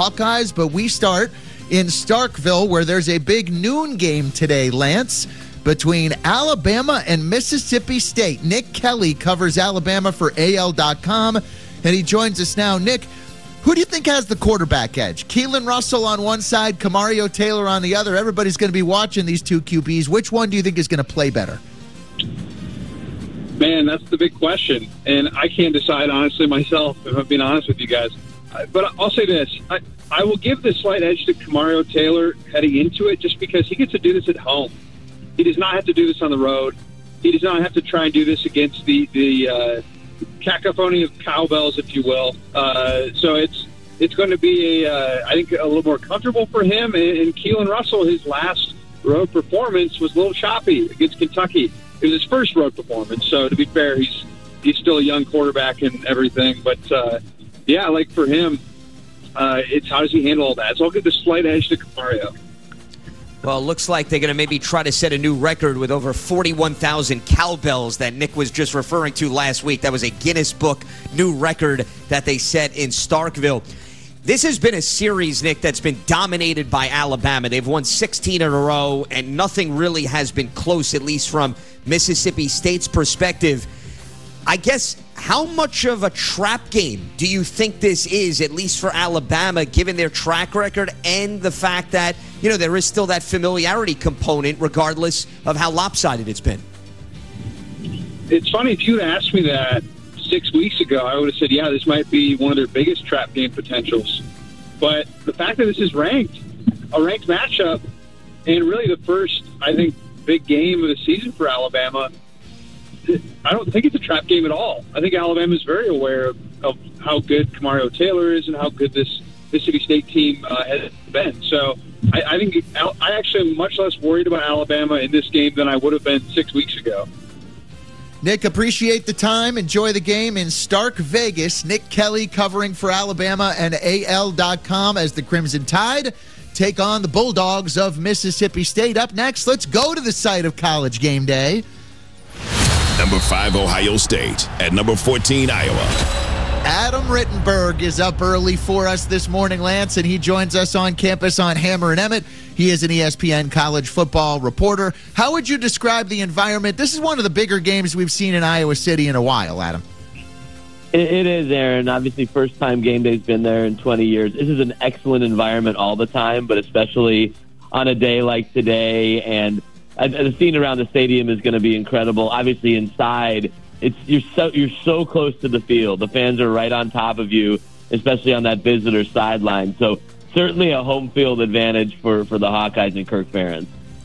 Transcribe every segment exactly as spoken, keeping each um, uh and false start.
Hawkeyes, but we start in Starkville, where there's a big noon game today, Lance, between Alabama and Mississippi State. Nick Kelly covers Alabama for A L dot com, and he joins us now. Nick, who do you think has the quarterback edge? Keelan Russell on one side, Kamario Taylor on the other. Everybody's going to be watching these two Q Bs. Which one do you think is going to play better? Man, that's the big question. And I can't decide, honestly, myself, if I'm being honest with you guys. But I'll say this. I, I will give the slight edge to Kamario Taylor heading into it just because he gets to do this at home. He does not have to do this on the road. He does not have to try and do this against the, the uh, cacophony of cowbells, if you will. Uh, so it's it's going to be, a, uh, I think, a little more comfortable for him. And, and Keelan Russell, his last road performance was a little choppy against Kentucky. It was his first road performance. So to be fair, he's he's still a young quarterback and everything. But, uh, yeah, like for him, uh, it's how does he handle all that? So I'll give the slight edge to Kamario. Well, it looks like they're going to maybe try to set a new record with over forty-one thousand cowbells that Nick was just referring to last week. That was a Guinness Book new record that they set in Starkville. This has been a series, Nick, that's been dominated by Alabama. They've won sixteen in a row, and nothing really has been close, at least from Mississippi State's perspective. I guess, how much of a trap game do you think this is, at least for Alabama, given their track record and the fact that, you know, there is still that familiarity component regardless of how lopsided it's been? It's funny, if you'd asked me that six weeks ago, I would have said, yeah, this might be one of their biggest trap game potentials. But the fact that this is ranked, a ranked matchup, and really the first, I think, big game of the season for Alabama, I don't think it's a trap game at all. I think Alabama is very aware of, of how good Kamario Taylor is and how good this Mississippi State team uh, has been. So I, I think I actually am much less worried about Alabama in this game than I would have been six weeks ago. Nick, appreciate the time. Enjoy the game in Stark Vegas. Nick Kelly covering for Alabama and A L dot com as the Crimson Tide take on the Bulldogs of Mississippi State. Up next, let's go to the site of College Game Day. Number five, Ohio State. At number fourteen, Iowa. Adam Rittenberg is up early for us this morning, Lance, and he joins us on campus on Hammer and Emmett. He is an E S P N college football reporter. How would you describe the environment? This is one of the bigger games we've seen in Iowa City in a while, Adam. It, it is, Aaron. Obviously, first time game day's been there in twenty years. This is an excellent environment all the time, but especially on a day like today. And uh, the scene around the stadium is going to be incredible. Obviously, inside, it's you're so you're so close to the field. The fans are right on top of you, especially on that visitor sideline. So certainly a home field advantage for, for the Hawkeyes and Kirk Ferentz.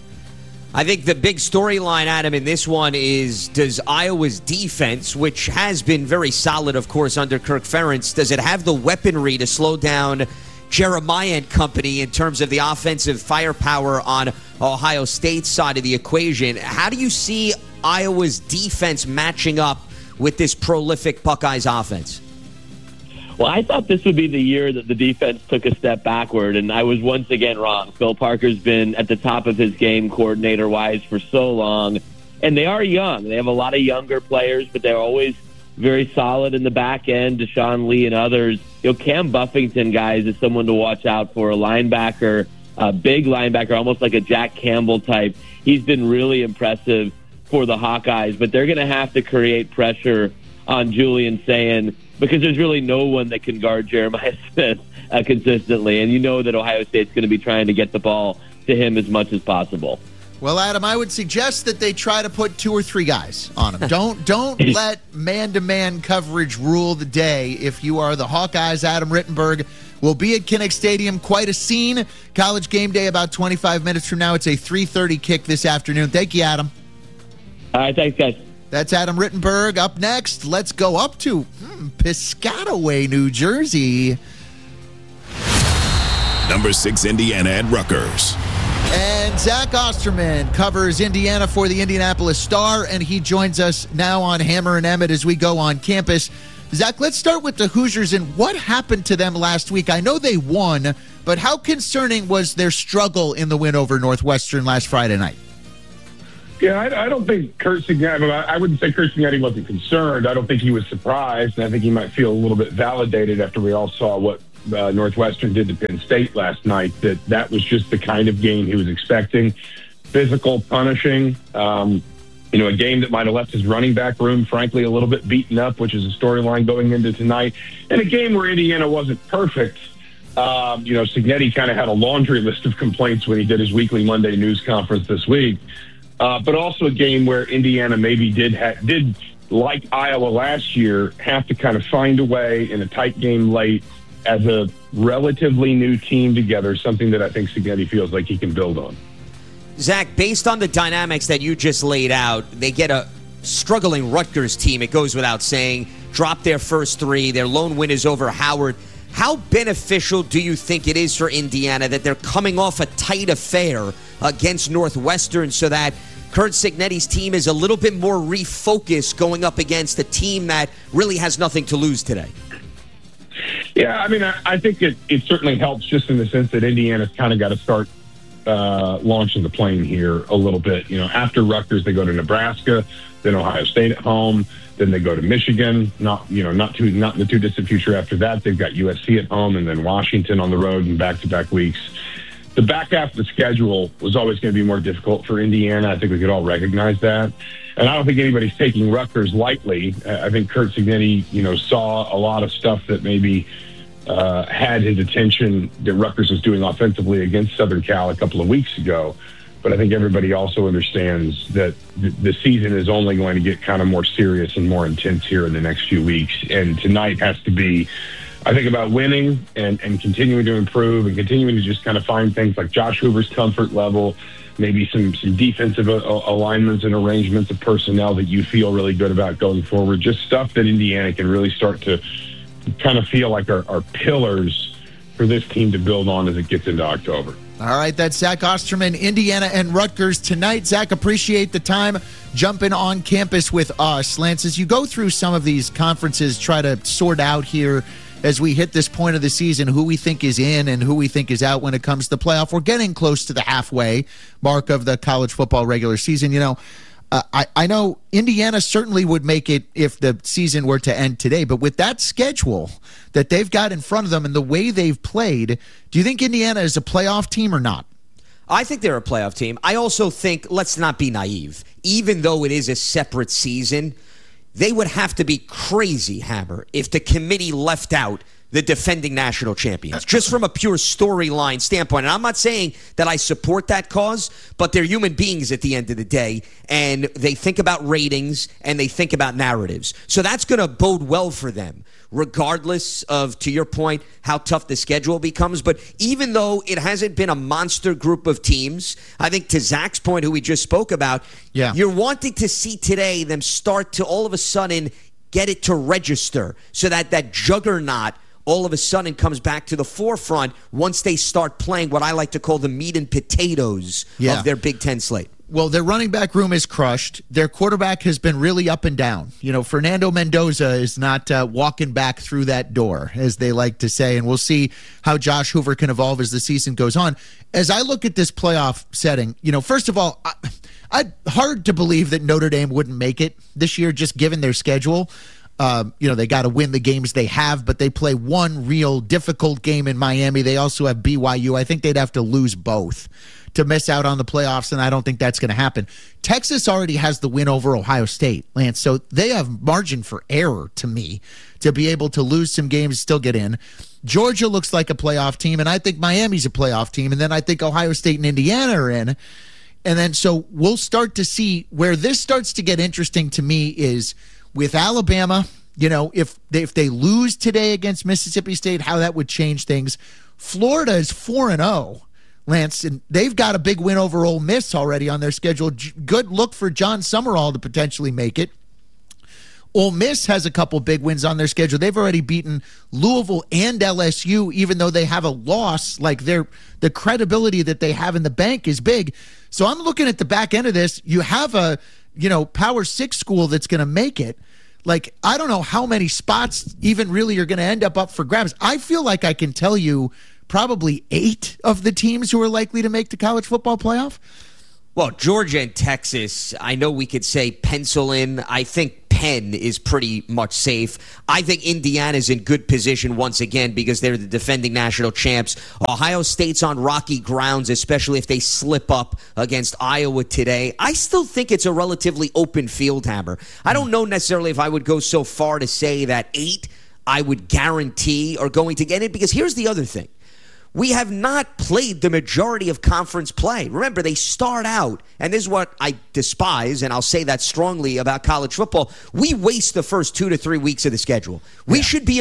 I think the big storyline, Adam, in this one is, does Iowa's defense, which has been very solid, of course, under Kirk Ferentz, does it have the weaponry to slow down Jeremiah and company in terms of the offensive firepower on Ohio State's side of the equation? How do you see Iowa's defense matching up with this prolific Buckeyes offense? Well, I thought this would be the year that the defense took a step backward, and I was once again wrong. Phil Parker's been at the top of his game coordinator-wise for so long, and they are young. They have a lot of younger players, but they're always very solid in the back end. Deshaun Lee and others. You know, Cam Buffington, guys, is someone to watch out for, a linebacker, a big linebacker, almost like a Jack Campbell type. He's been really impressive for the Hawkeyes, but they're going to have to create pressure on Julian Sayin because there's really no one that can guard Jeremiah Smith uh, consistently. And you know that Ohio State's going to be trying to get the ball to him as much as possible. Well, Adam, I would suggest that they try to put two or three guys on him. Don't don't let man-to-man coverage rule the day. If you are the Hawkeyes, Adam Rittenberg will be at Kinnick Stadium. Quite a scene. College Game Day about twenty-five minutes from now. It's a three thirty kick this afternoon. Thank you, Adam. All right, thanks, guys. That's Adam Rittenberg. Up next, let's go up to hmm, Piscataway, New Jersey. Number six, Indiana at Rutgers. And Zach Osterman covers Indiana for the Indianapolis Star, and he joins us now on Hammer and Emmett as we go on campus. Zach, let's start with the Hoosiers and what happened to them last week. I know they won, but how concerning was their struggle in the win over Northwestern last Friday night? Yeah, I, I don't think Kurt Cignetti, I wouldn't say Kurt Cignetti wasn't concerned. I don't think he was surprised, and I think he might feel a little bit validated after we all saw what uh, Northwestern did to Penn State last night, that that was just the kind of game he was expecting. Physical, punishing, um, you know, a game that might have left his running back room, frankly, a little bit beaten up, which is a storyline going into tonight. And a game where Indiana wasn't perfect. Um, you know, Cignetti kind of had a laundry list of complaints when he did his weekly Monday news conference this week. Uh, but also a game where Indiana maybe did, ha- did like Iowa last year, have to kind of find a way in a tight game late as a relatively new team together, something that I think Cignetti feels like he can build on. Zach, based on the dynamics that you just laid out, they get a struggling Rutgers team, it goes without saying, drop their first three, their lone win is over Howard. How beneficial do you think it is for Indiana that they're coming off a tight affair against Northwestern so that Curt Cignetti's team is a little bit more refocused going up against a team that really has nothing to lose today? Yeah, I mean, I, I think it, it certainly helps just in the sense that Indiana's kind of got to start uh, launching the plane here a little bit. You know, after Rutgers, they go to Nebraska, then Ohio State at home, then they go to Michigan. Not, you know, not too, not in the too distant future after that. They've got U S C at home and then Washington on the road in back-to-back weeks. The back half of the schedule was always going to be more difficult for Indiana. I think we could all recognize that. And I don't think anybody's taking Rutgers lightly. I think Curt Cignetti, you know, saw a lot of stuff that maybe uh, had his attention that Rutgers was doing offensively against Southern Cal a couple of weeks ago. But I think everybody also understands that th- the season is only going to get kind of more serious and more intense here in the next few weeks. And tonight has to be, I think, about winning and, and continuing to improve and continuing to just kind of find things like Josh Hoover's comfort level, maybe some, some defensive uh, alignments and arrangements of personnel that you feel really good about going forward. Just stuff that Indiana can really start to kind of feel like are, are pillars for this team to build on as it gets into October. All right, that's Zach Osterman, Indiana and Rutgers tonight. Zach, appreciate the time jumping on campus with us. Lance, as you go through some of these conferences, try to sort out here as we hit this point of the season who we think is in and who we think is out when it comes to the playoff. We're getting close to the halfway mark of the college football regular season. You know, uh, I, I know Indiana certainly would make it if the season were to end today, but with that schedule that they've got in front of them and the way they've played, do you think Indiana is a playoff team or not? I think they're a playoff team. I also think, let's not be naive, even though it is a separate season, they would have to be crazy, Hammer, if the committee left out the defending national champions, just from a pure storyline standpoint. And I'm not saying that I support that cause, but they're human beings at the end of the day, and they think about ratings and they think about narratives. So that's going to bode well for them, regardless of, to your point, how tough the schedule becomes. But even though it hasn't been a monster group of teams, I think to Zach's point, who we just spoke about, yeah. you're wanting to see today them start to all of a sudden get it to register so that that juggernaut all of a sudden comes back to the forefront once they start playing what I like to call the meat and potatoes yeah. of their Big Ten slate. Well, their running back room is crushed. Their quarterback has been really up and down. You know, Fernando Mendoza is not uh, walking back through that door, as they like to say, and we'll see how Josh Hoover can evolve as the season goes on. As I look at this playoff setting, you know, first of all, I, I hard to believe that Notre Dame wouldn't make it this year, just given their schedule. Um, you know, they got to win the games they have, but they play one real difficult game in Miami. They also have B Y U. I think they'd have to lose both to miss out on the playoffs, and I don't think that's going to happen. Texas already has the win over Ohio State, Lance, so they have margin for error to me to be able to lose some games, still get in. Georgia looks like a playoff team, and I think Miami's a playoff team, and then I think Ohio State and Indiana are in. And then so we'll start to see where this starts to get interesting to me is with Alabama, you know, if they, if they lose today against Mississippi State, how that would change things. Florida is four and oh, Lance, and they've got a big win over Ole Miss already on their schedule. Good look for John Summerall to potentially make it. Ole Miss has a couple big wins on their schedule. They've already beaten Louisville and L S U, even though they have a loss. Like their the credibility that they have in the bank is big. So I'm looking at the back end of this. You have a, you know, Power Six school that's going to make it. Like, I don't know how many spots even really are going to end up up for grabs. I feel like I can tell you probably eight of the teams who are likely to make the college football playoff. Well, Georgia and Texas, I know we could say pencil in. I think Penn is pretty much safe. I think Indiana's in good position once again because they're the defending national champs. Ohio State's on rocky grounds, especially if they slip up against Iowa today. I still think it's a relatively open field, Hammer. I don't know necessarily if I would go so far to say that eight I would guarantee are going to get it, because here's the other thing. We have not played the majority of conference play. Remember, they start out, and this is what I despise, and I'll say that strongly about college football. We waste the first two to three weeks of the schedule. We yeah. should be